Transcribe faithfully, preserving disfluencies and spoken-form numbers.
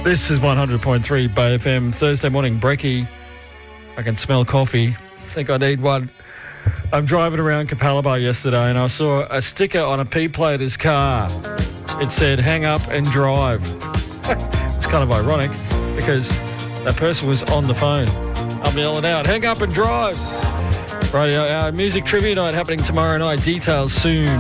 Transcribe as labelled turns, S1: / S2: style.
S1: This is one hundred point three Bay F M. Thursday morning, brekkie. I can smell coffee. I think I need one. I'm driving around Capalaba yesterday and I saw a sticker on a P-Plater's car. It said, hang up and drive. It's kind of ironic because that person was on the phone. I'm yelling out, hang up and drive. Radio, our music trivia night happening tomorrow night. Details soon.